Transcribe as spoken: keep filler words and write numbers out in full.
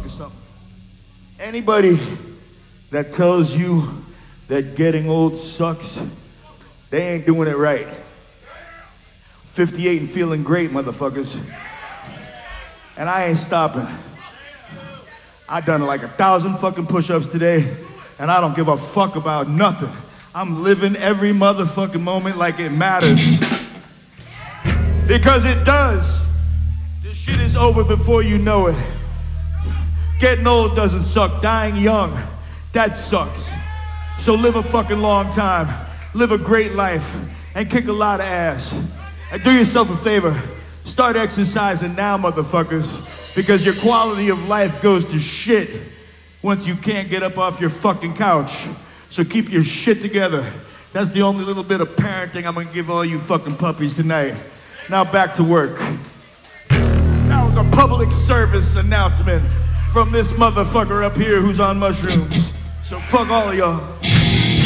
motherfucker something. Anybody that tells you that getting old sucks, they ain't doing it right. fifty-eight and feeling great, motherfuckers. And I ain't stopping. I done like a thousand fucking push-ups today, and I don't give a fuck about nothing. I'm living every motherfucking moment like it matters. Because it does. This shit is over before you know it. Getting old doesn't suck. Dying young, that sucks. So live a fucking long time. Live a great life. And kick a lot of ass. And do yourself a favor. Start exercising now, motherfuckers. Because your quality of life goes to shit once you can't get up off your fucking couch. So keep your shit together. That's the only little bit of parenting I'm gonna give all you fucking puppies tonight. Now back to work. That was a public service announcement from this motherfucker up here who's on mushrooms. So fuck all of y'all.